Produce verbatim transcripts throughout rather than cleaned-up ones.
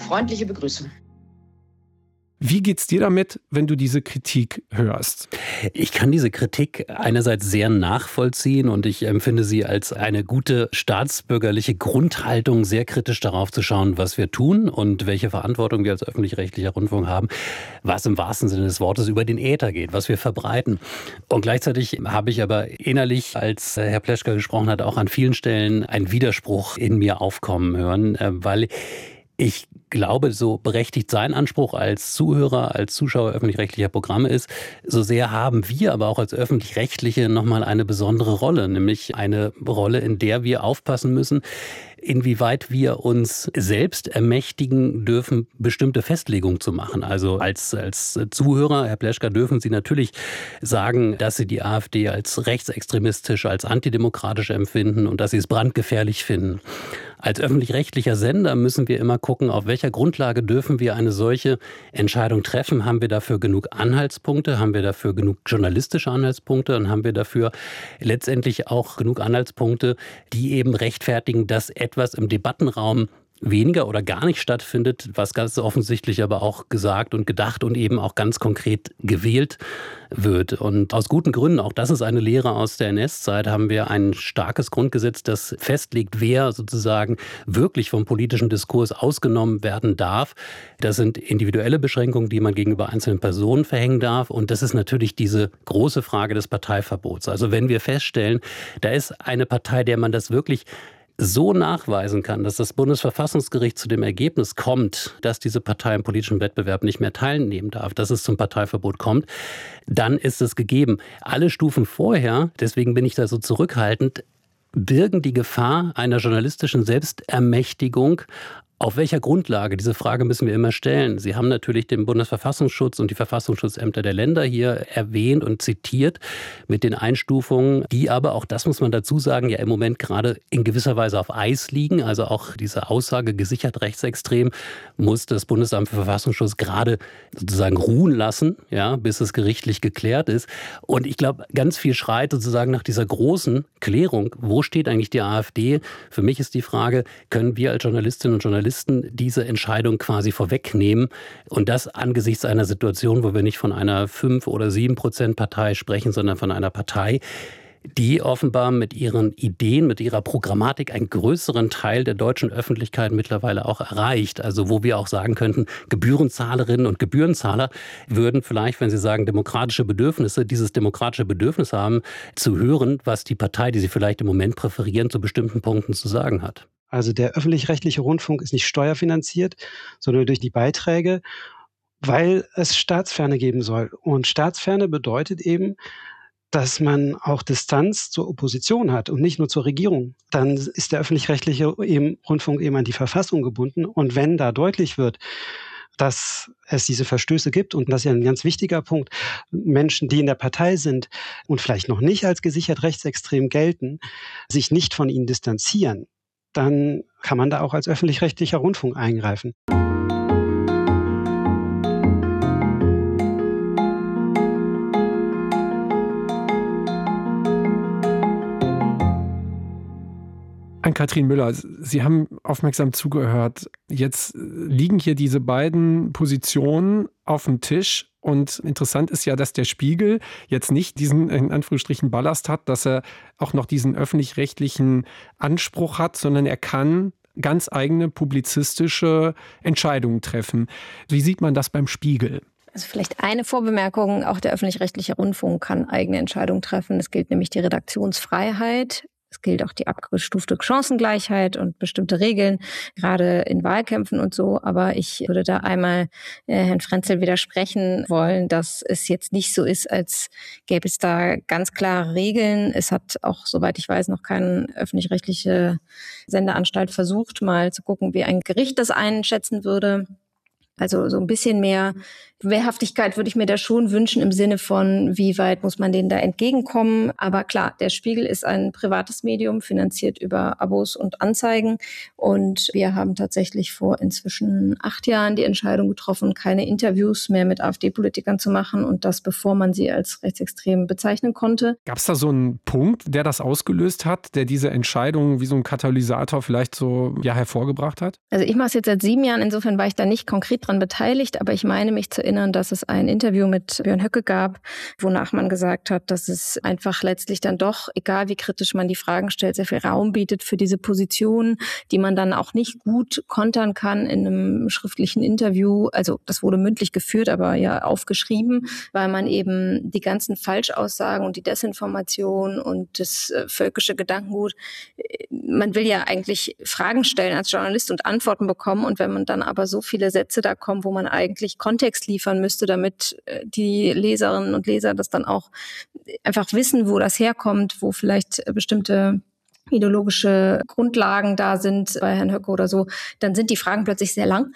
freundliche Begrüßung. Wie geht's dir damit, wenn du diese Kritik hörst? Ich kann diese Kritik einerseits sehr nachvollziehen und ich empfinde sie als eine gute staatsbürgerliche Grundhaltung, sehr kritisch darauf zu schauen, was wir tun und welche Verantwortung wir als öffentlich-rechtlicher Rundfunk haben, was im wahrsten Sinne des Wortes über den Äther geht, was wir verbreiten. Und gleichzeitig habe ich aber innerlich, als Herr Pleschka gesprochen hat, auch an vielen Stellen einen Widerspruch in mir aufkommen hören, weil ich glaube, so berechtigt sein Anspruch als Zuhörer, als Zuschauer öffentlich-rechtlicher Programme ist, so sehr haben wir aber auch als Öffentlich-Rechtliche nochmal eine besondere Rolle, nämlich eine Rolle, in der wir aufpassen müssen, inwieweit wir uns selbst ermächtigen dürfen, bestimmte Festlegungen zu machen. Also als, als Zuhörer, Herr Pleschka, dürfen Sie natürlich sagen, dass Sie die AfD als rechtsextremistisch, als antidemokratisch empfinden und dass Sie es brandgefährlich finden. Als öffentlich-rechtlicher Sender müssen wir immer gucken, auf welcher Grundlage dürfen wir eine solche Entscheidung treffen. Haben wir dafür genug Anhaltspunkte? Haben wir dafür genug journalistische Anhaltspunkte? Und haben wir dafür letztendlich auch genug Anhaltspunkte, die eben rechtfertigen, dass etwas im Debattenraum weniger oder gar nicht stattfindet, was ganz offensichtlich aber auch gesagt und gedacht und eben auch ganz konkret gewählt wird. Und aus guten Gründen, auch das ist eine Lehre aus der N S-Zeit, haben wir ein starkes Grundgesetz, das festlegt, wer sozusagen wirklich vom politischen Diskurs ausgenommen werden darf. Das sind individuelle Beschränkungen, die man gegenüber einzelnen Personen verhängen darf. Und das ist natürlich diese große Frage des Parteiverbots. Also wenn wir feststellen, da ist eine Partei, der man das wirklich so nachweisen kann, dass das Bundesverfassungsgericht zu dem Ergebnis kommt, dass diese Partei im politischen Wettbewerb nicht mehr teilnehmen darf, dass es zum Parteiverbot kommt, dann ist es gegeben. Alle Stufen vorher, deswegen bin ich da so zurückhaltend, birgen die Gefahr einer journalistischen Selbstermächtigung. Auf welcher Grundlage? Diese Frage müssen wir immer stellen. Sie haben natürlich den Bundesverfassungsschutz und die Verfassungsschutzämter der Länder hier erwähnt und zitiert mit den Einstufungen, die aber, auch das muss man dazu sagen, ja im Moment gerade in gewisser Weise auf Eis liegen. Also auch diese Aussage gesichert rechtsextrem muss das Bundesamt für Verfassungsschutz gerade sozusagen ruhen lassen, ja, bis es gerichtlich geklärt ist. Und ich glaube, ganz viel schreit sozusagen nach dieser großen Klärung. Wo steht eigentlich die AfD? Für mich ist die Frage, können wir als Journalistinnen und Journalisten diese Entscheidung quasi vorwegnehmen und das angesichts einer Situation, wo wir nicht von einer fünf oder sieben Prozent Partei sprechen, sondern von einer Partei, die offenbar mit ihren Ideen, mit ihrer Programmatik einen größeren Teil der deutschen Öffentlichkeit mittlerweile auch erreicht. Also wo wir auch sagen könnten, Gebührenzahlerinnen und Gebührenzahler würden vielleicht, wenn sie sagen demokratische Bedürfnisse, dieses demokratische Bedürfnis haben, zu hören, was die Partei, die sie vielleicht im Moment präferieren, zu bestimmten Punkten zu sagen hat. Also der öffentlich-rechtliche Rundfunk ist nicht steuerfinanziert, sondern durch die Beiträge, weil es Staatsferne geben soll. Und Staatsferne bedeutet eben, dass man auch Distanz zur Opposition hat und nicht nur zur Regierung. Dann ist der öffentlich-rechtliche eben, Rundfunk eben an die Verfassung gebunden. Und wenn da deutlich wird, dass es diese Verstöße gibt, und das ist ja ein ganz wichtiger Punkt, Menschen, die in der Partei sind und vielleicht noch nicht als gesichert rechtsextrem gelten, sich nicht von ihnen distanzieren, dann kann man da auch als öffentlich-rechtlicher Rundfunk eingreifen. Ann-Kathrin Müller, Sie haben aufmerksam zugehört. Jetzt liegen hier diese beiden Positionen auf dem Tisch. Und interessant ist ja, dass der Spiegel jetzt nicht diesen, in Anführungsstrichen, Ballast hat, dass er auch noch diesen öffentlich-rechtlichen Anspruch hat, sondern er kann ganz eigene publizistische Entscheidungen treffen. Wie sieht man das beim Spiegel? Also vielleicht eine Vorbemerkung, auch der öffentlich-rechtliche Rundfunk kann eigene Entscheidungen treffen. Es gilt nämlich die Redaktionsfreiheit. Es gilt auch die abgestufte Chancengleichheit und bestimmte Regeln, gerade in Wahlkämpfen und so. Aber ich würde da einmal äh, Herrn Frenzel widersprechen wollen, dass es jetzt nicht so ist, als gäbe es da ganz klare Regeln. Es hat auch, soweit ich weiß, noch keine öffentlich-rechtliche Sendeanstalt versucht, mal zu gucken, wie ein Gericht das einschätzen würde. Also so ein bisschen mehr Wehrhaftigkeit würde ich mir da schon wünschen im Sinne von, wie weit muss man denen da entgegenkommen. Aber klar, der Spiegel ist ein privates Medium, finanziert über Abos und Anzeigen. Und wir haben tatsächlich vor inzwischen acht Jahren die Entscheidung getroffen, keine Interviews mehr mit AfD-Politikern zu machen und das, bevor man sie als rechtsextrem bezeichnen konnte. Gab es da so einen Punkt, der das ausgelöst hat, der diese Entscheidung wie so ein Katalysator vielleicht so ja, hervorgebracht hat? Also ich mache es jetzt seit sieben Jahren, insofern war ich da nicht konkret dran beteiligt, aber ich meine mich zu erinnern, dass es ein Interview mit Björn Höcke gab, wonach man gesagt hat, dass es einfach letztlich dann doch, egal wie kritisch man die Fragen stellt, sehr viel Raum bietet für diese Positionen, die man dann auch nicht gut kontern kann in einem schriftlichen Interview. Also das wurde mündlich geführt, aber ja aufgeschrieben, weil man eben die ganzen Falschaussagen und die Desinformation und das äh, völkische Gedankengut, man will ja eigentlich Fragen stellen als Journalist und Antworten bekommen. Und wenn man dann aber so viele Sätze da kommen, wo man eigentlich Kontext liefern müsste, damit die Leserinnen und Leser das dann auch einfach wissen, wo das herkommt, wo vielleicht bestimmte ideologische Grundlagen da sind bei Herrn Höcke oder so, dann sind die Fragen plötzlich sehr lang.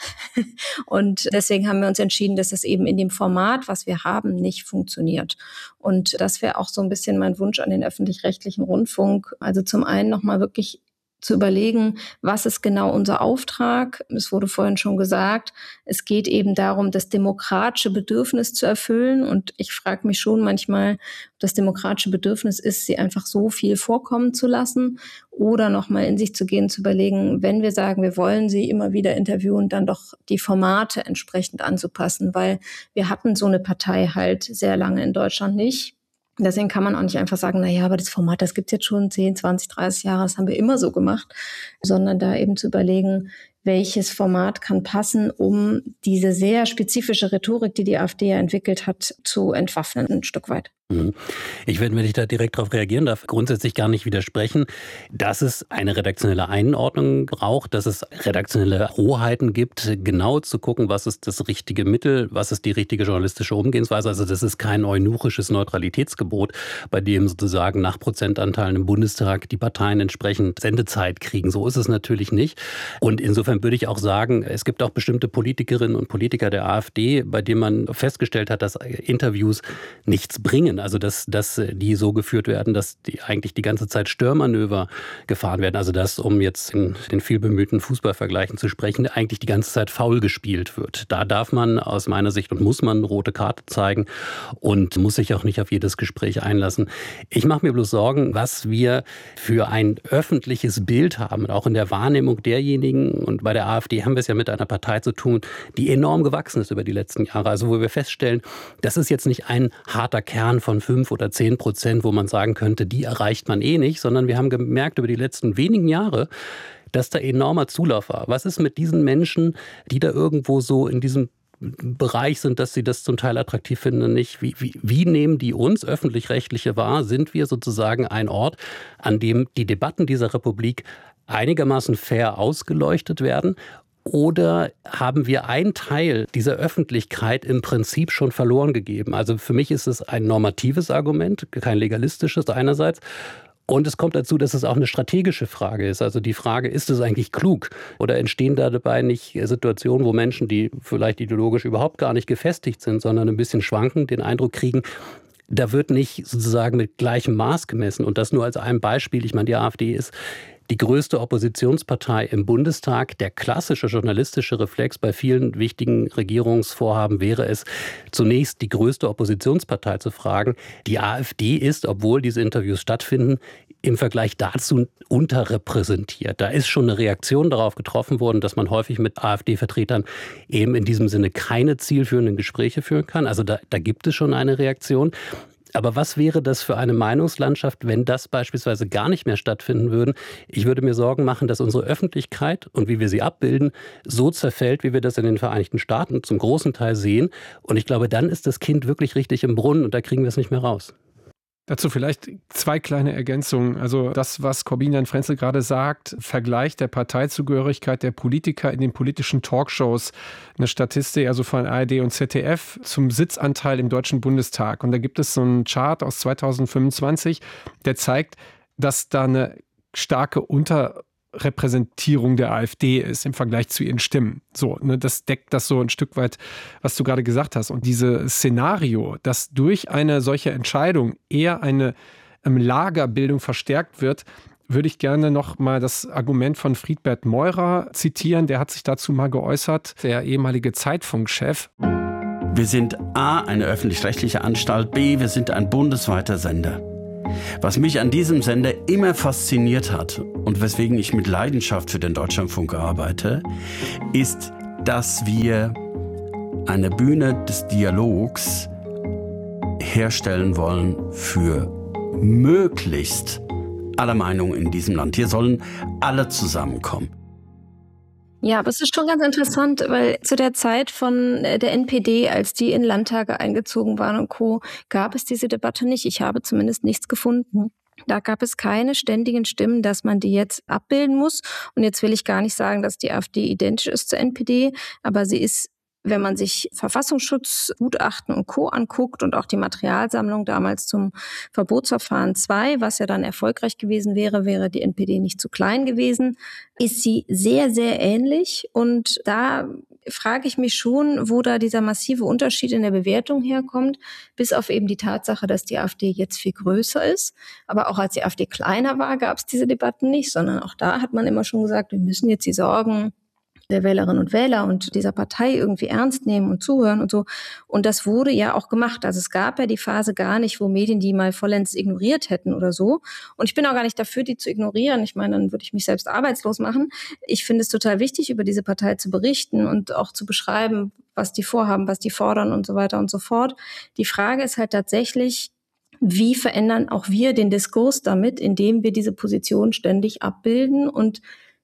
Und deswegen haben wir uns entschieden, dass das eben in dem Format, was wir haben, nicht funktioniert. Und das wäre auch so ein bisschen mein Wunsch an den öffentlich-rechtlichen Rundfunk. Also zum einen nochmal wirklich zu überlegen, was ist genau unser Auftrag? Es wurde vorhin schon gesagt, es geht eben darum, das demokratische Bedürfnis zu erfüllen. Und ich frage mich schon manchmal, ob das demokratische Bedürfnis ist, sie einfach so viel vorkommen zu lassen oder nochmal in sich zu gehen, zu überlegen, wenn wir sagen, wir wollen sie immer wieder interviewen, dann doch die Formate entsprechend anzupassen, weil wir hatten so eine Partei halt sehr lange in Deutschland nicht. Deswegen kann man auch nicht einfach sagen, na ja, aber das Format, das gibt's jetzt schon zehn, zwanzig, dreißig Jahre, das haben wir immer so gemacht, sondern da eben zu überlegen, welches Format kann passen, um diese sehr spezifische Rhetorik, die die AfD ja entwickelt hat, zu entwaffnen ein Stück weit. Ich werde, wenn ich da direkt darauf reagieren darf, grundsätzlich gar nicht widersprechen, dass es eine redaktionelle Einordnung braucht, dass es redaktionelle Hoheiten gibt, genau zu gucken, was ist das richtige Mittel, was ist die richtige journalistische Umgehensweise. Also das ist kein eunuchisches Neutralitätsgebot, bei dem sozusagen nach Prozentanteilen im Bundestag die Parteien entsprechend Sendezeit kriegen. So ist es natürlich nicht. Und insofern würde ich auch sagen, es gibt auch bestimmte Politikerinnen und Politiker der AfD, bei denen man festgestellt hat, dass Interviews nichts bringen. Also dass, dass die so geführt werden, dass die eigentlich die ganze Zeit Störmanöver gefahren werden. Also dass, um jetzt in den vielbemühten Fußballvergleichen zu sprechen, eigentlich die ganze Zeit faul gespielt wird. Da darf man aus meiner Sicht und muss man eine rote Karte zeigen und muss sich auch nicht auf jedes Gespräch einlassen. Ich mache mir bloß Sorgen, was wir für ein öffentliches Bild haben, auch in der Wahrnehmung derjenigen, und bei der AfD haben wir es ja mit einer Partei zu tun, die enorm gewachsen ist über die letzten Jahre. Also wo wir feststellen, das ist jetzt nicht ein harter Kern von fünf oder zehn Prozent, wo man sagen könnte, die erreicht man eh nicht, sondern wir haben gemerkt über die letzten wenigen Jahre, dass da enormer Zulauf war. Was ist mit diesen Menschen, die da irgendwo so in diesem Bereich sind, dass sie das zum Teil attraktiv finden, nicht? Wie, wie, wie nehmen die uns, Öffentlich-Rechtliche, wahr? Sind wir sozusagen ein Ort, an dem die Debatten dieser Republik einigermaßen fair ausgeleuchtet werden? Oder haben wir einen Teil dieser Öffentlichkeit im Prinzip schon verloren gegeben? Also für mich ist es ein normatives Argument, kein legalistisches einerseits. Und es kommt dazu, dass es auch eine strategische Frage ist. Also die Frage, ist es eigentlich klug? Oder entstehen da dabei nicht Situationen, wo Menschen, die vielleicht ideologisch überhaupt gar nicht gefestigt sind, sondern ein bisschen schwanken, den Eindruck kriegen, da wird nicht sozusagen mit gleichem Maß gemessen. Und das nur als ein Beispiel. Ich meine, die AfD ist die größte Oppositionspartei im Bundestag. Der klassische journalistische Reflex bei vielen wichtigen Regierungsvorhaben wäre es, zunächst die größte Oppositionspartei zu fragen. Die AfD ist, obwohl diese Interviews stattfinden, im Vergleich dazu unterrepräsentiert. Da ist schon eine Reaktion darauf getroffen worden, dass man häufig mit AfD-Vertretern eben in diesem Sinne keine zielführenden Gespräche führen kann. Also da, da gibt es schon eine Reaktion. Aber was wäre das für eine Meinungslandschaft, wenn das beispielsweise gar nicht mehr stattfinden würde? Ich würde mir Sorgen machen, dass unsere Öffentlichkeit und wie wir sie abbilden, so zerfällt, wie wir das in den Vereinigten Staaten zum großen Teil sehen. Und ich glaube, dann ist das Kind wirklich richtig im Brunnen und da kriegen wir es nicht mehr raus. Dazu vielleicht zwei kleine Ergänzungen. Also das, was Corbinian Frenzel gerade sagt, Vergleich der Parteizugehörigkeit der Politiker in den politischen Talkshows, eine Statistik also von A R D und Z D F zum Sitzanteil im Deutschen Bundestag. Und da gibt es so einen Chart aus zweitausendfünfundzwanzig, der zeigt, dass da eine starke Unter Überrepräsentierung der AfD ist im Vergleich zu ihren Stimmen. So, ne, das deckt das so ein Stück weit, was du gerade gesagt hast. Und dieses Szenario, dass durch eine solche Entscheidung eher eine ähm, Lagerbildung verstärkt wird, würde ich gerne noch mal das Argument von Friedbert Meurer zitieren. Der hat sich dazu mal geäußert, der ehemalige Zeitfunkchef. Wir sind A, eine öffentlich-rechtliche Anstalt, B, wir sind ein bundesweiter Sender. Was mich an diesem Sender immer fasziniert hat und weswegen ich mit Leidenschaft für den Deutschlandfunk arbeite, ist, dass wir eine Bühne des Dialogs herstellen wollen für möglichst alle Meinungen in diesem Land. Hier sollen alle zusammenkommen. Ja, aber es ist schon ganz interessant, weil zu der Zeit von der N P D, als die in Landtage eingezogen waren und Co., gab es diese Debatte nicht. Ich habe zumindest nichts gefunden. Da gab es keine ständigen Stimmen, dass man die jetzt abbilden muss. Und jetzt will ich gar nicht sagen, dass die AfD identisch ist zur N P D, aber sie ist, wenn man sich Verfassungsschutzgutachten und Co. anguckt und auch die Materialsammlung damals zum Verbotsverfahren zwei, was ja dann erfolgreich gewesen wäre, wäre die N P D nicht zu klein gewesen, ist sie sehr, sehr ähnlich. Und da frage ich mich schon, wo da dieser massive Unterschied in der Bewertung herkommt, bis auf eben die Tatsache, dass die AfD jetzt viel größer ist. Aber auch als die AfD kleiner war, gab es diese Debatten nicht, sondern auch da hat man immer schon gesagt, wir müssen jetzt die Sorgen der Wählerinnen und Wähler und dieser Partei irgendwie ernst nehmen und zuhören und so. Und das wurde ja auch gemacht. Also es gab ja die Phase gar nicht, wo Medien die mal vollends ignoriert hätten oder so. Und ich bin auch gar nicht dafür, die zu ignorieren. Ich meine, dann würde ich mich selbst arbeitslos machen. Ich finde es total wichtig, über diese Partei zu berichten und auch zu beschreiben, was die vorhaben, was die fordern und so weiter und so fort. Die Frage ist halt tatsächlich, wie verändern auch wir den Diskurs damit, indem wir diese Position ständig abbilden und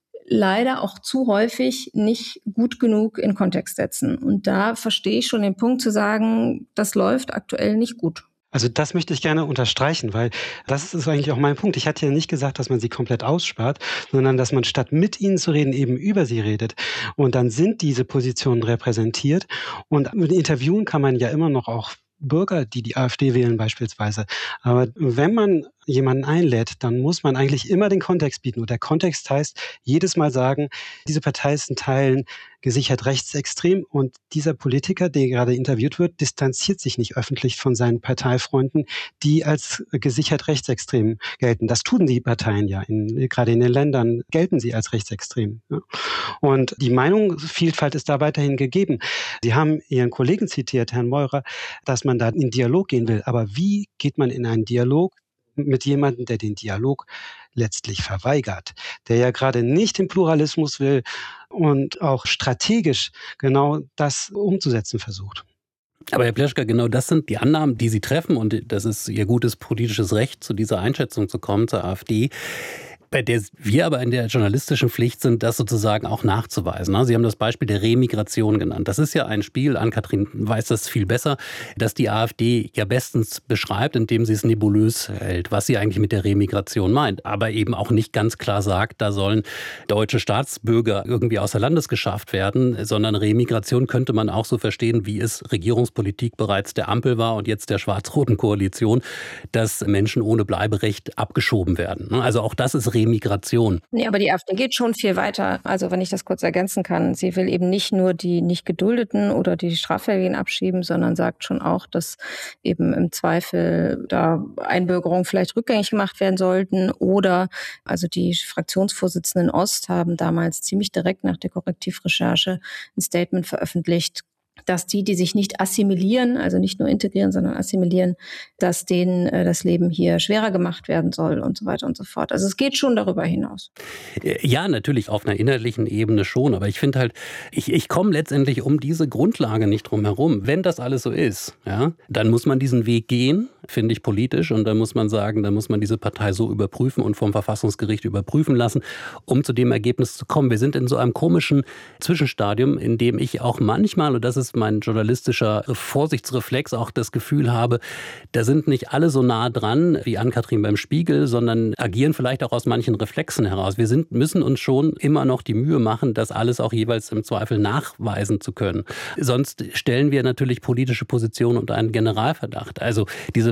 leider auch zu häufig nicht gut genug in Kontext setzen. Und da verstehe ich schon den Punkt zu sagen, das läuft aktuell nicht gut. Also das möchte ich gerne unterstreichen, weil das ist eigentlich auch mein Punkt. Ich hatte ja nicht gesagt, dass man sie komplett ausspart, sondern dass man statt mit ihnen zu reden, eben über sie redet. Und dann sind diese Positionen repräsentiert. Und mit Interviewen kann man ja immer noch auch Bürger, die die AfD wählen beispielsweise. Aber wenn man jemanden einlädt, dann muss man eigentlich immer den Kontext bieten. Und der Kontext heißt, jedes Mal sagen, diese Partei ist in Teilen gesichert rechtsextrem und dieser Politiker, der gerade interviewt wird, distanziert sich nicht öffentlich von seinen Parteifreunden, die als gesichert rechtsextrem gelten. Das tun die Parteien ja. In, gerade in den Ländern gelten sie als rechtsextrem. Ja. Und die Meinungsvielfalt ist da weiterhin gegeben. Sie haben Ihren Kollegen zitiert, Herrn Meurer, dass man da in Dialog gehen will. Aber wie geht man in einen Dialog mit jemandem, der den Dialog letztlich verweigert, der ja gerade nicht den Pluralismus will und auch strategisch genau das umzusetzen versucht? Aber Herr Pleschka, genau das sind die Annahmen, die Sie treffen und das ist Ihr gutes politisches Recht, zu dieser Einschätzung zu kommen, zur AfD. Bei der wir aber in der journalistischen Pflicht sind, das sozusagen auch nachzuweisen. Sie haben das Beispiel der Remigration genannt. Das ist ja ein Spiel, Ann-Kathrin weiß das viel besser, das die AfD ja bestens beschreibt, indem sie es nebulös hält, was sie eigentlich mit der Remigration meint. Aber eben auch nicht ganz klar sagt, da sollen deutsche Staatsbürger irgendwie außer Landes geschafft werden, sondern Remigration könnte man auch so verstehen, wie es Regierungspolitik bereits der Ampel war und jetzt der schwarz-roten Koalition, dass Menschen ohne Bleiberecht abgeschoben werden. Also auch das ist Remigration. Remigration. Nee, aber die AfD geht schon viel weiter. Also wenn ich das kurz ergänzen kann, sie will eben nicht nur die nicht Geduldeten oder die Straffälligen abschieben, sondern sagt schon auch, dass eben im Zweifel da Einbürgerungen vielleicht rückgängig gemacht werden sollten oder also die Fraktionsvorsitzenden Ost haben damals ziemlich direkt nach der Korrektivrecherche ein Statement veröffentlicht, dass die, die sich nicht assimilieren, also nicht nur integrieren, sondern assimilieren, dass denen äh, das Leben hier schwerer gemacht werden soll und so weiter und so fort. Also es geht schon darüber hinaus. Ja, natürlich auf einer inhaltlichen Ebene schon, aber ich finde halt, ich, ich komme letztendlich um diese Grundlage nicht drum herum. Wenn das alles so ist, ja, dann muss man diesen Weg gehen, finde ich politisch, und dann muss man sagen, dann muss man diese Partei so überprüfen und vom Verfassungsgericht überprüfen lassen, um zu dem Ergebnis zu kommen. Wir sind in so einem komischen Zwischenstadium, in dem ich auch manchmal, und das ist mein journalistischer Vorsichtsreflex, auch das Gefühl habe, da sind nicht alle so nah dran wie Ann-Kathrin beim Spiegel, sondern agieren vielleicht auch aus manchen Reflexen heraus. Wir sind, müssen uns schon immer noch die Mühe machen, das alles auch jeweils im Zweifel nachweisen zu können. Sonst stellen wir natürlich politische Positionen unter einen Generalverdacht. Also diese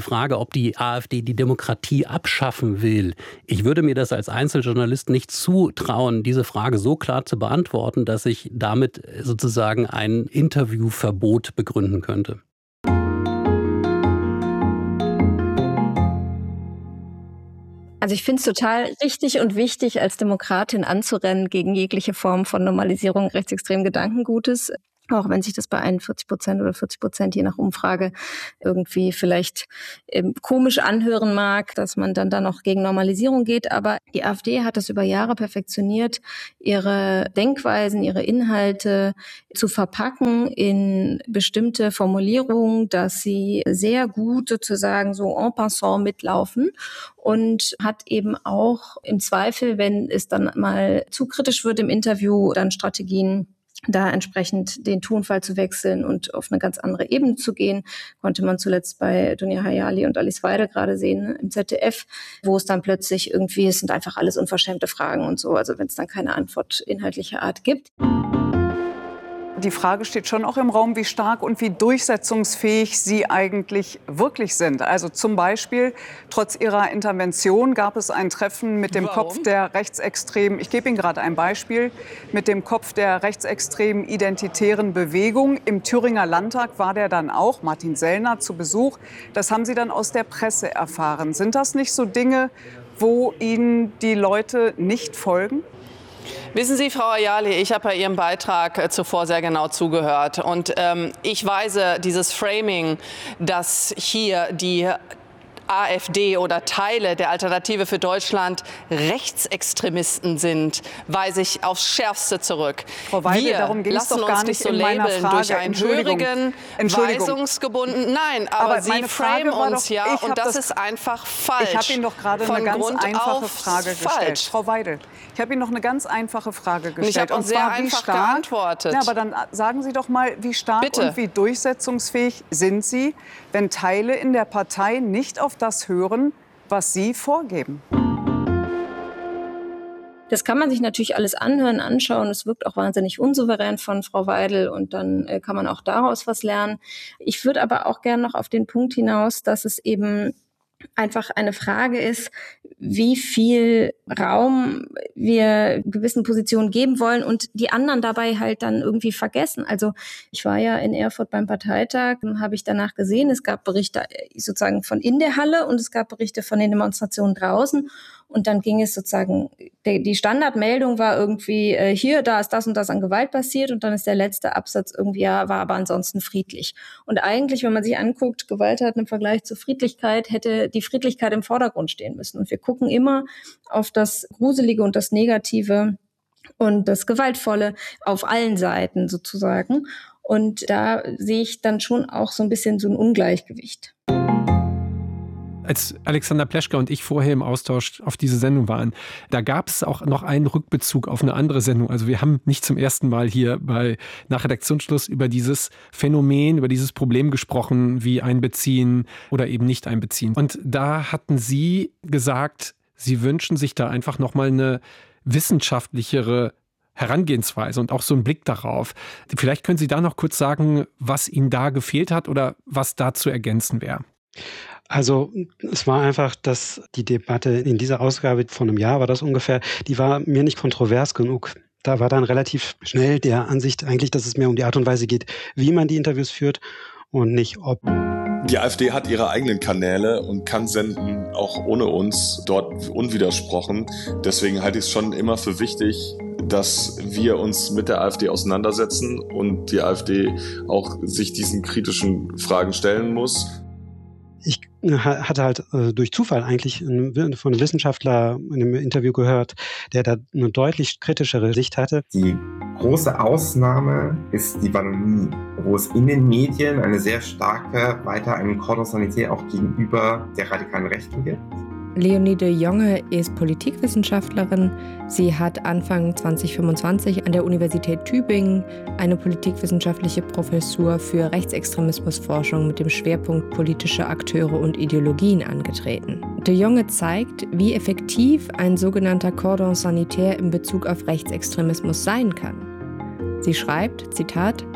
Frage, ob die AfD die Demokratie abschaffen will. Ich würde mir das als Einzeljournalist nicht zutrauen, diese Frage so klar zu beantworten, dass ich damit sozusagen ein Interviewverbot begründen könnte. Also ich finde es total richtig und wichtig, als Demokratin anzurennen gegen jegliche Form von Normalisierung rechtsextremen Gedankengutes. Auch wenn sich das bei einundvierzig Prozent oder vierzig Prozent je nach Umfrage irgendwie vielleicht ähm, komisch anhören mag, dass man dann da noch gegen Normalisierung geht. Aber die AfD hat das über Jahre perfektioniert, ihre Denkweisen, ihre Inhalte zu verpacken in bestimmte Formulierungen, dass sie sehr gut sozusagen so en passant mitlaufen und hat eben auch im Zweifel, wenn es dann mal zu kritisch wird im Interview, dann Strategien, da entsprechend den Tonfall zu wechseln und auf eine ganz andere Ebene zu gehen. Konnte man zuletzt bei Dunja Hayali und Alice Weidel gerade sehen im Z D F, wo es dann plötzlich irgendwie, es sind einfach alles unverschämte Fragen und so, also wenn es dann keine Antwort inhaltlicher Art gibt. Die Frage steht schon auch im Raum, wie stark und wie durchsetzungsfähig Sie eigentlich wirklich sind. Also zum Beispiel, trotz Ihrer Intervention gab es ein Treffen mit dem Warum? Kopf der rechtsextremen, ich gebe Ihnen gerade ein Beispiel, mit dem Kopf der rechtsextremen identitären Bewegung. Im Thüringer Landtag war der dann auch, Martin Sellner, zu Besuch. Das haben Sie dann aus der Presse erfahren. Sind das nicht so Dinge, wo Ihnen die Leute nicht folgen? Wissen Sie, Frau Hayali, ich habe bei Ihrem Beitrag äh, zuvor sehr genau zugehört. Und ähm, ich weise dieses Framing, dass hier die AfD oder Teile der Alternative für Deutschland Rechtsextremisten sind, weise ich aufs Schärfste zurück. Frau Weidel, wir darum ging es lassen doch gar uns nicht nicht so in meiner labeln Frage. durch einen hörigen, weisungsgebunden. Nein, aber, aber Sie framen uns doch, ja und das, das ist einfach falsch. Ich habe Ihnen doch gerade eine ganz Grund einfache Frage gestellt. Falsch. Frau Weidel, ich habe Ihnen noch eine ganz einfache Frage gestellt. Und ich habe auch sehr einfach stark, geantwortet. Ja, aber dann sagen Sie doch mal, wie stark Bitte. Und wie durchsetzungsfähig sind Sie, wenn Teile in der Partei nicht auf das hören, was Sie vorgeben? Das kann man sich natürlich alles anhören, anschauen. Es wirkt auch wahnsinnig unsouverän von Frau Weidel und dann äh, kann man auch daraus was lernen. Ich würde aber auch gerne noch auf den Punkt hinaus, dass es eben einfach eine Frage ist, wie viel Raum wir gewissen Positionen geben wollen und die anderen dabei halt dann irgendwie vergessen. Also ich war ja in Erfurt beim Parteitag, habe ich danach gesehen, es gab Berichte sozusagen von in der Halle und es gab Berichte von den Demonstrationen draußen. Und dann ging es sozusagen, die Standardmeldung war irgendwie, äh, hier, da ist das und das an Gewalt passiert und dann ist der letzte Absatz irgendwie, ja, war aber ansonsten friedlich. Und eigentlich, wenn man sich anguckt, Gewalt hat im Vergleich zur Friedlichkeit, hätte die Friedlichkeit im Vordergrund stehen müssen. Und wir gucken immer auf das Gruselige und das Negative und das Gewaltvolle auf allen Seiten sozusagen. Und da sehe ich dann schon auch so ein bisschen so ein Ungleichgewicht. Als Alexander Pleschka und ich vorher im Austausch auf diese Sendung waren, da gab es auch noch einen Rückbezug auf eine andere Sendung. Also wir haben nicht zum ersten Mal hier bei nach Redaktionsschluss über dieses Phänomen, über dieses Problem gesprochen, wie einbeziehen oder eben nicht einbeziehen. Und da hatten Sie gesagt, Sie wünschen sich da einfach nochmal eine wissenschaftlichere Herangehensweise und auch so einen Blick darauf. Vielleicht können Sie da noch kurz sagen, was Ihnen da gefehlt hat oder was da zu ergänzen wäre. Also es war einfach, dass die Debatte in dieser Ausgabe von einem Jahr war das ungefähr, die war mir nicht kontrovers genug. Da war dann relativ schnell der Ansicht eigentlich, dass es mehr um die Art und Weise geht, wie man die Interviews führt und nicht ob. Die AfD hat ihre eigenen Kanäle und kann senden, auch ohne uns, dort unwidersprochen. Deswegen halte ich es schon immer für wichtig, dass wir uns mit der AfD auseinandersetzen und die AfD auch sich diesen kritischen Fragen stellen muss. Ich hatte halt äh, durch Zufall eigentlich von einem Wissenschaftler in einem Interview gehört, der da eine deutlich kritischere Sicht hatte. Die große Ausnahme ist die Wallonie, wo es in den Medien eine sehr starke, weiter eine Cordon Sanitaire auch gegenüber der radikalen Rechten gibt. Leonie de Jonge ist Politikwissenschaftlerin. Sie hat Anfang zwanzig fünfundzwanzig an der Universität Tübingen eine politikwissenschaftliche Professur für Rechtsextremismusforschung mit dem Schwerpunkt politische Akteure und Ideologien angetreten. De Jonge zeigt, wie effektiv ein sogenannter Cordon Sanitaire in Bezug auf Rechtsextremismus sein kann. Sie schreibt, Zitat,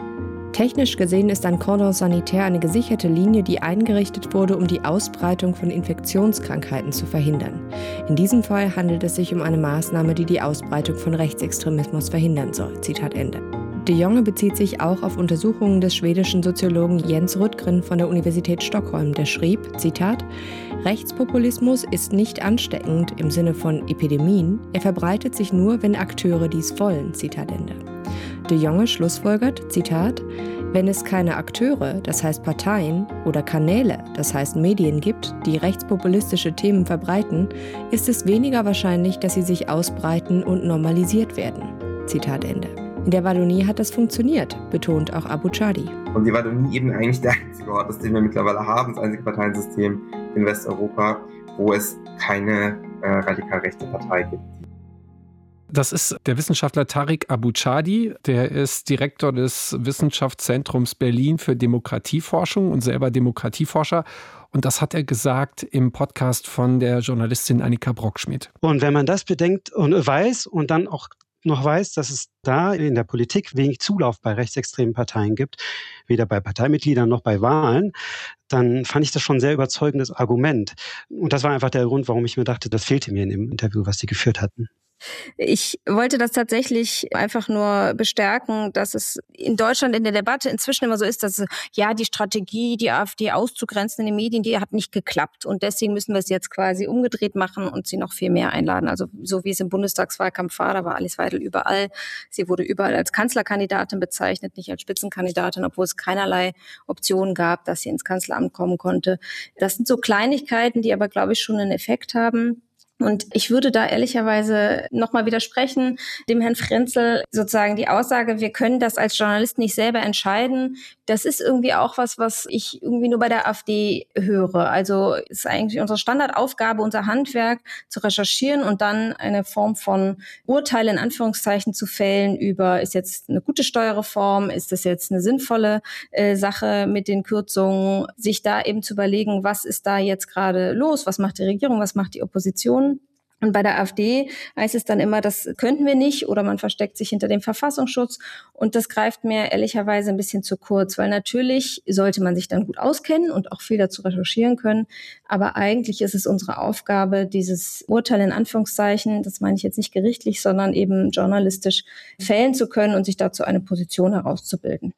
Technisch gesehen ist ein Cordon sanitaire eine gesicherte Linie, die eingerichtet wurde, um die Ausbreitung von Infektionskrankheiten zu verhindern. In diesem Fall handelt es sich um eine Maßnahme, die die Ausbreitung von Rechtsextremismus verhindern soll. Zitat Ende. De Jonge bezieht sich auch auf Untersuchungen des schwedischen Soziologen Jens Rudgren von der Universität Stockholm, der schrieb, Zitat, Rechtspopulismus ist nicht ansteckend im Sinne von Epidemien, er verbreitet sich nur, wenn Akteure dies wollen. Zitat Ende. De Jonge schlussfolgert, Zitat, wenn es keine Akteure, das heißt Parteien, oder Kanäle, das heißt Medien gibt, die rechtspopulistische Themen verbreiten, ist es weniger wahrscheinlich, dass sie sich ausbreiten und normalisiert werden. Zitat Ende. In der Wallonie hat das funktioniert, betont auch Abou-Chadi. Und die Wallonie eben eigentlich der einzige Ort ist, den wir mittlerweile haben, das einzige Parteiensystem in Westeuropa, wo es keine äh, radikal rechte Partei gibt. Das ist der Wissenschaftler Tariq Abou-Chadi, der ist Direktor des Wissenschaftszentrums Berlin für Demokratieforschung und selber Demokratieforscher. Und das hat er gesagt im Podcast von der Journalistin Annika Brockschmidt. Und wenn man das bedenkt und weiß und dann auch noch weiß, dass es da in der Politik wenig Zulauf bei rechtsextremen Parteien gibt, weder bei Parteimitgliedern noch bei Wahlen, dann fand ich das schon ein sehr überzeugendes Argument. Und das war einfach der Grund, warum ich mir dachte, das fehlte mir in dem Interview, was Sie geführt hatten. Ich wollte das tatsächlich einfach nur bestärken, dass es in Deutschland in der Debatte inzwischen immer so ist, dass ja die Strategie, die AfD auszugrenzen in den Medien, die hat nicht geklappt. Und deswegen müssen wir es jetzt quasi umgedreht machen und sie noch viel mehr einladen. Also so wie es im Bundestagswahlkampf war, da war Alice Weidel überall. Sie wurde überall als Kanzlerkandidatin bezeichnet, nicht als Spitzenkandidatin, obwohl es keinerlei Optionen gab, dass sie ins Kanzleramt kommen konnte. Das sind so Kleinigkeiten, die aber, glaube ich, schon einen Effekt haben. Und ich würde da ehrlicherweise nochmal widersprechen, dem Herrn Frenzel sozusagen die Aussage, wir können das als Journalist nicht selber entscheiden. Das ist irgendwie auch was, was ich irgendwie nur bei der AfD höre. Also es ist eigentlich unsere Standardaufgabe, unser Handwerk zu recherchieren und dann eine Form von Urteil in Anführungszeichen zu fällen über, ist jetzt eine gute Steuerreform, ist das jetzt eine sinnvolle äh, Sache mit den Kürzungen, sich da eben zu überlegen, was ist da jetzt gerade los, was macht die Regierung, was macht die Opposition. Und bei der AfD heißt es dann immer, das könnten wir nicht oder man versteckt sich hinter dem Verfassungsschutz. Und das greift mir ehrlicherweise ein bisschen zu kurz, weil natürlich sollte man sich dann gut auskennen und auch viel dazu recherchieren können. Aber eigentlich ist es unsere Aufgabe, dieses Urteil in Anführungszeichen, das meine ich jetzt nicht gerichtlich, sondern eben journalistisch fällen zu können und sich dazu eine Position herauszubilden.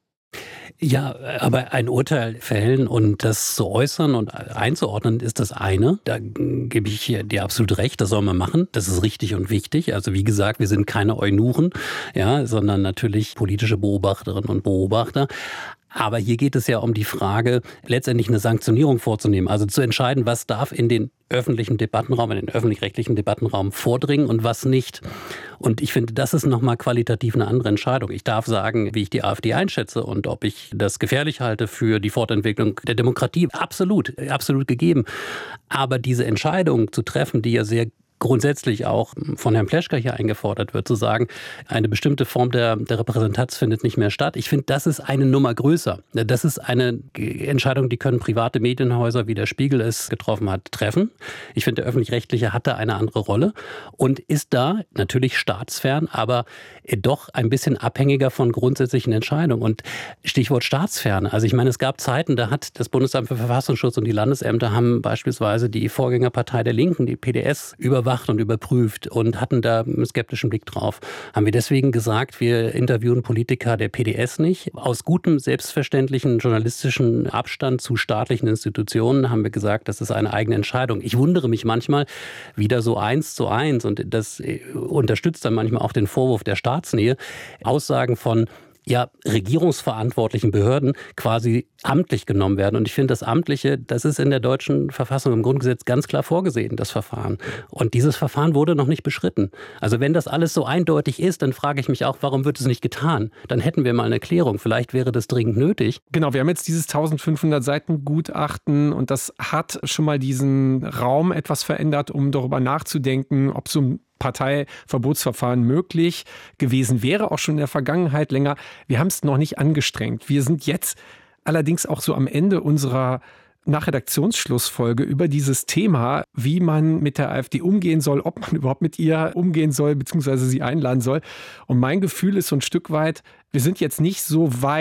Ja, aber ein Urteil fällen und das zu äußern und einzuordnen ist das eine. Da gebe ich dir absolut recht, das soll man machen. Das ist richtig und wichtig. Also wie gesagt, wir sind keine Eunuchen, ja, sondern natürlich politische Beobachterinnen und Beobachter. Aber hier geht es ja um die Frage, letztendlich eine Sanktionierung vorzunehmen. Also zu entscheiden, was darf in den öffentlichen Debattenraum, in den öffentlich-rechtlichen Debattenraum vordringen und was nicht. Und ich finde, das ist nochmal qualitativ eine andere Entscheidung. Ich darf sagen, wie ich die AfD einschätze und ob ich das gefährlich halte für die Fortentwicklung der Demokratie. Absolut, absolut gegeben. Aber diese Entscheidung zu treffen, die ja sehr grundsätzlich auch von Herrn Pleschka hier eingefordert wird, zu sagen, eine bestimmte Form der, der Repräsentanz findet nicht mehr statt. Ich finde, das ist eine Nummer größer. Das ist eine Entscheidung, die können private Medienhäuser, wie der Spiegel es getroffen hat, treffen. Ich finde, der Öffentlich-Rechtliche hat da eine andere Rolle und ist da natürlich staatsfern, aber doch ein bisschen abhängiger von grundsätzlichen Entscheidungen. Und Stichwort Staatsferne. Also ich meine, es gab Zeiten, da hat das Bundesamt für Verfassungsschutz und die Landesämter haben beispielsweise die Vorgängerpartei der Linken, die P D S, überwacht und überprüft und hatten da einen skeptischen Blick drauf. Haben wir deswegen gesagt, wir interviewen Politiker der P D S nicht. Aus gutem, selbstverständlichen journalistischen Abstand zu staatlichen Institutionen haben wir gesagt, das ist eine eigene Entscheidung. Ich wundere mich manchmal wieder so eins zu eins und das unterstützt dann manchmal auch den Vorwurf der Staatsnähe. Aussagen von ja, regierungsverantwortlichen Behörden quasi amtlich genommen werden. Und ich finde, das Amtliche, das ist in der deutschen Verfassung im Grundgesetz ganz klar vorgesehen, das Verfahren. Und dieses Verfahren wurde noch nicht beschritten. Also wenn das alles so eindeutig ist, dann frage ich mich auch, warum wird es nicht getan? Dann hätten wir mal eine Erklärung. Vielleicht wäre das dringend nötig. Genau, wir haben jetzt dieses eintausendfünfhundert Seiten Gutachten und das hat schon mal diesen Raum etwas verändert, um darüber nachzudenken, ob so ein Parteiverbotsverfahren möglich gewesen wäre, auch schon in der Vergangenheit länger. Wir haben es noch nicht angestrengt. Wir sind jetzt allerdings auch so am Ende unserer Nachredaktionsschlussfolge über dieses Thema, wie man mit der AfD umgehen soll, ob man überhaupt mit ihr umgehen soll, beziehungsweise sie einladen soll. Und mein Gefühl ist so ein Stück weit, wir sind jetzt nicht so weit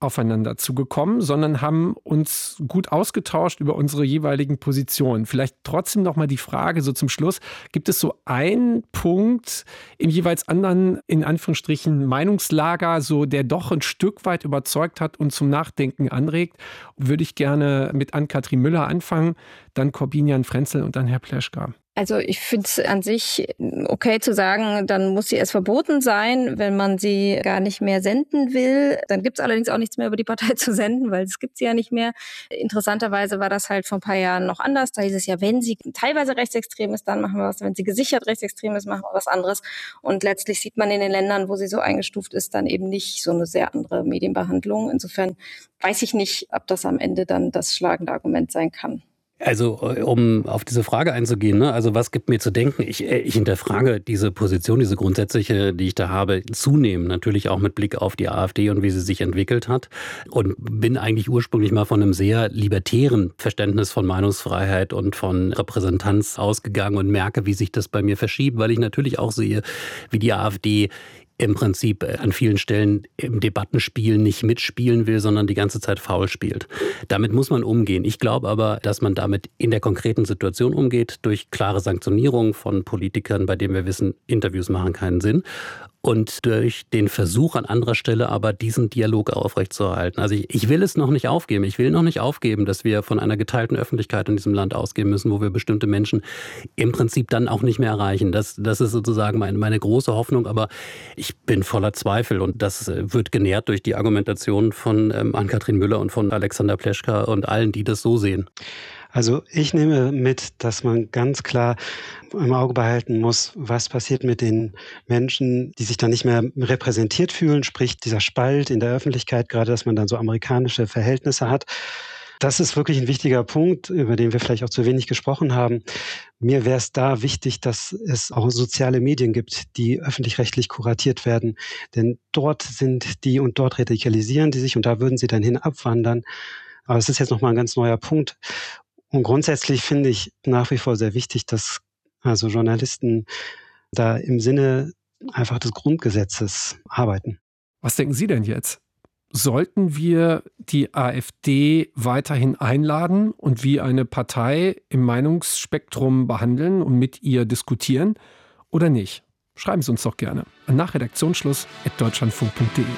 aufeinander zugekommen, sondern haben uns gut ausgetauscht über unsere jeweiligen Positionen. Vielleicht trotzdem noch mal die Frage so zum Schluss, gibt es so einen Punkt im jeweils anderen, in Anführungsstrichen, Meinungslager, so der doch ein Stück weit überzeugt hat und zum Nachdenken anregt? Würde ich gerne mit Ann-Kathrin Müller anfangen, dann Korbinian Frenzel und dann Herr Pleschka. Also ich finde es an sich okay zu sagen, dann muss sie erst verboten sein, wenn man sie gar nicht mehr senden will. Dann gibt es allerdings auch nichts mehr über die Partei zu senden, weil es gibt sie ja nicht mehr. Interessanterweise war das halt vor ein paar Jahren noch anders. Da hieß es ja, wenn sie teilweise rechtsextrem ist, dann machen wir was. Wenn sie gesichert rechtsextrem ist, machen wir was anderes. Und letztlich sieht man in den Ländern, wo sie so eingestuft ist, dann eben nicht so eine sehr andere Medienbehandlung. Insofern weiß ich nicht, ob das am Ende dann das schlagende Argument sein kann. Also um auf diese Frage einzugehen, ne? Also was gibt mir zu denken? Ich, ich hinterfrage diese Position, diese grundsätzliche, die ich da habe, zunehmend. Natürlich auch mit Blick auf die AfD und wie sie sich entwickelt hat. Und bin eigentlich ursprünglich mal von einem sehr libertären Verständnis von Meinungsfreiheit und von Repräsentanz ausgegangen und merke, wie sich das bei mir verschiebt, weil ich natürlich auch sehe, wie die AfD im Prinzip an vielen Stellen im Debattenspiel nicht mitspielen will, sondern die ganze Zeit faul spielt. Damit muss man umgehen. Ich glaube aber, dass man damit in der konkreten Situation umgeht, durch klare Sanktionierung von Politikern, bei denen wir wissen, Interviews machen keinen Sinn. Und durch den Versuch an anderer Stelle aber diesen Dialog aufrechtzuerhalten. Also ich, ich will es noch nicht aufgeben. Ich will noch nicht aufgeben, dass wir von einer geteilten Öffentlichkeit in diesem Land ausgehen müssen, wo wir bestimmte Menschen im Prinzip dann auch nicht mehr erreichen. Das, das ist sozusagen meine, meine große Hoffnung. Aber ich bin voller Zweifel und das wird genährt durch die Argumentation von ähm, Ann-Kathrin Müller und von Alexander Pleschka und allen, die das so sehen. Also ich nehme mit, dass man ganz klar im Auge behalten muss, was passiert mit den Menschen, die sich dann nicht mehr repräsentiert fühlen, sprich dieser Spalt in der Öffentlichkeit, gerade dass man dann so amerikanische Verhältnisse hat. Das ist wirklich ein wichtiger Punkt, über den wir vielleicht auch zu wenig gesprochen haben. Mir wäre es da wichtig, dass es auch soziale Medien gibt, die öffentlich-rechtlich kuratiert werden. Denn dort sind die und dort radikalisieren die sich und da würden sie dann hin abwandern. Aber es ist jetzt nochmal ein ganz neuer Punkt. Und grundsätzlich finde ich nach wie vor sehr wichtig, dass also Journalisten da im Sinne einfach des Grundgesetzes arbeiten. Was denken Sie denn jetzt? Sollten wir die AfD weiterhin einladen und wie eine Partei im Meinungsspektrum behandeln und mit ihr diskutieren oder nicht? Schreiben Sie uns doch gerne an nachredaktionsschluss at deutschlandfunk punkt de.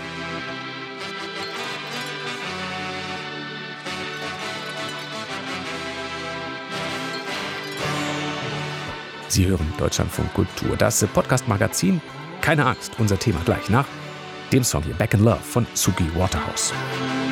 Sie hören Deutschlandfunk Kultur, das Podcast-Magazin. Keine Angst, unser Thema gleich nach dem Song hier Back in Love von Suki Waterhouse.